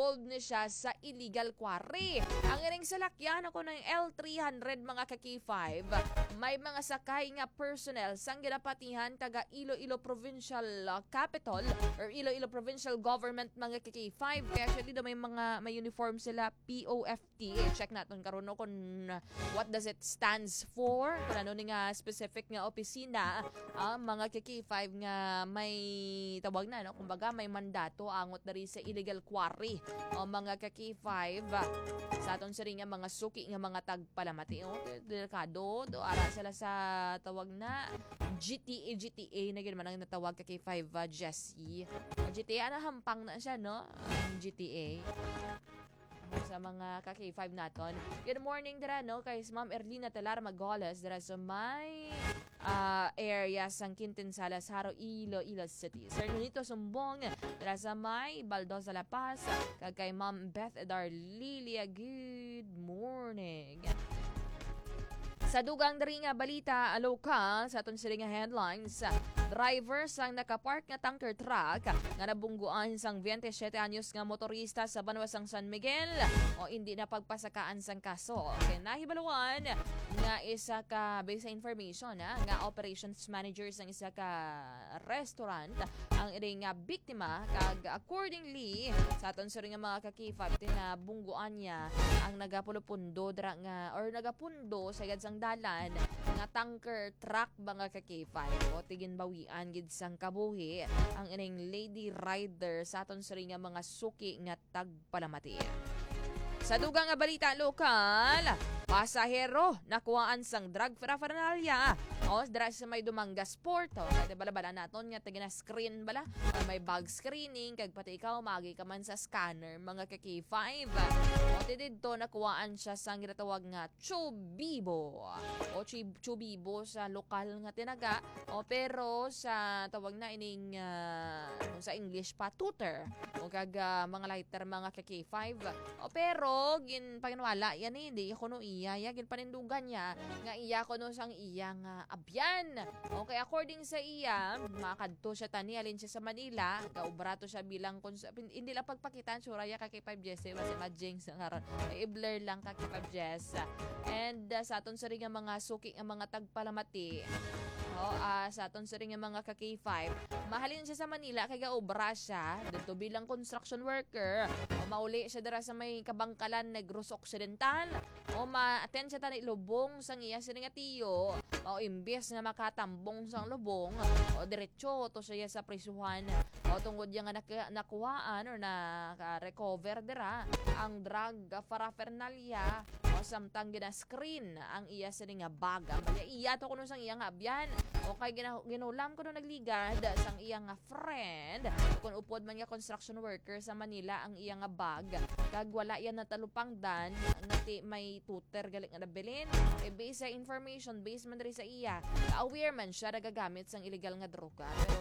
involved na siya sa illegal quarry. Ang iring salakyan ako ng L300 mga ka-K5, may mga sakay nga personnel sang ginapatihan taga Iloilo Provincial Capital or Iloilo Provincial Government mga ka-K5. Kaya actually may uniform sila, POFT. Check natin karon kung what does it stands for, kung ano nga specific nga opisina mga ka-K5 nga may tawag na, no? Kumbaga may mandato angot na rin sa illegal quarry o mga ka-K5 sa aton sa rin nga mga suki nga mga tagpalamati. Delikado do ara sila sa tawag na GTA na ginaman ang natawag ka-K5 Jessie. GTA na hampang na siya, no? GTA sa mga ka-K5 naton. Good morning dira, no? Kay Ma'am Erlina Telar Magolas dira sa may area sang Quintinsalas, Haro, Iloilo City. Sir Nunito Sumbong dira sa may Baldosa La Paz. Kay Ma'am Beth Edar Lilia, good morning. Sa dugang diri nga balita lokal sa aton sila nga headlines, driver sang nakapark nga tanker truck nga nabungguan sang 27 anyos nga motorista sa Banwasang San Miguel o hindi na pagpasakaan sang kaso. Kaya nahibaluan nga isa ka base information nga operations manager sang isa ka restaurant ang iring nga biktima kag accordingly sa aton sila nga mga ka-K5 tinabungguan niya ang nagapulo-pundo dra nga or nagapundo sa gad sang dalan nga tanker truck mga ka-K5 o tigin bawian gid sang kabuhi ang ining lady rider sa aton sari nga mga suki nga tagpalamati. Sa dugang nga balita lokal, pasahero nakuhaan sang drug paraphernalia o dira sa may Dumanga Sport o kaya bala naton nga tagina screen bala may bag screening kag pati ikaw magi ka man sa scanner mga ka-K5 o didto nakuhaan siya sang ginatawag nga Chubibo o Chubibo sa lokal nga tinaga o pero sa tawag na ining sa English pa tutor o kag mga lighter mga ka-K5 o pero gin paginwala yan hindi kuno iya gin panindugan niya nga iya kuno sang iya nga abyan. Okay, according sa iya, makadto siya tani alin siya sa Manila, kaubrato siya bilang hindi lang pagpakitaan suraya ka kay 5 Jesse, basta imagine sa ngaron. I-blur lang ka kay 5 Jess. And sa aton sa ring mga suki nga mga tagpalamati. Sa aton sa ring mga ka-K5, mahalin siya sa Manila kay gaobra siya dito bilang construction worker. O mauli siya dira sa may Kabangkalan Negros Occidental. O ma-attend siya tani lubong sang iya sa nga tiyo. O imbes na makatambong sang lubong, o diretso to siya sa prisuhan. O tungod yang nakuhaan or naka-recover dira ang drug paraphernalia o samtang gina-screen ang iya sa nga baga. Iya to kuno sang iya nga abyan. O kay ginulam ko no nagligad sang iya nga friend kung upod man nga construction worker sa Manila ang iya nga bag kag wala yan natalupangdan ngati may tutor galing nga nabilin based sa information based man diri sa iya aware man siya nagagamit sang illegal nga droga pero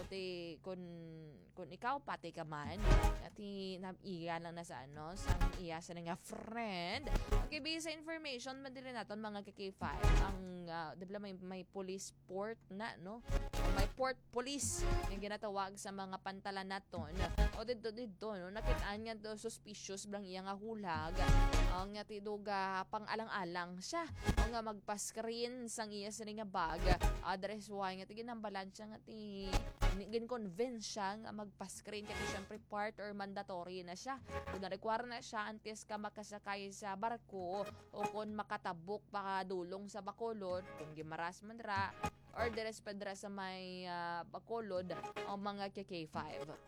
kung ikaw pati ka man ngati iya lang na sa sang iya sa nga friend okay based sa information man diri naton mga ka-K5 ang dibla may police port na no may port police yung ginatawag sa mga pantalan naton o dito no nakitaan nga do suspicious blang iya nga hulag ang nga tiduga pang alang-alang siya o nga magpa-screen sang iya sa nga bag address why nga ginambalan siya nga gin-convince siya nga magpa-screen kasi syempre part or mandatory na siya kung na-require na siya antes ka makasakay sa barko o kung makatabok pakadulong sa Bacolod kung gimaras man ra or deres pedra sa may Bacolod ang mga K5.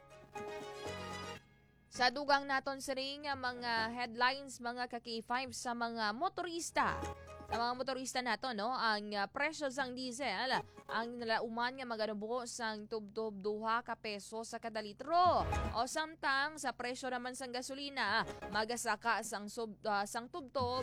Sa dugang naton sa ring mga headlines mga ka-K5 sa mga motorista. Sa mga motorista nato no, ang presyo sang diesel ang nalauman nga maganubo sang tubtob 2 ka peso sa kada litro. O samtang sa presyo naman sang gasolina magasaka sang tubtob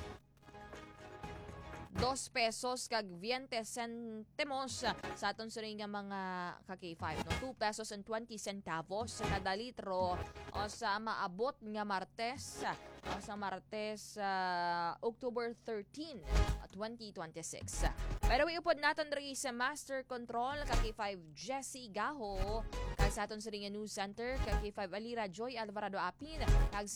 2 pesos kag 20 centimos sa aton sa nga mga ka-K5 no 2 pesos and 20 centavos sa kada litro o sa maabot nga Martes October 13 2026. Pero iupod naton diri sa Master Control ka-K5 Jessie Gaho kag sa aton sa News Center ka-K5 Alira Joy Alvarado Apin kag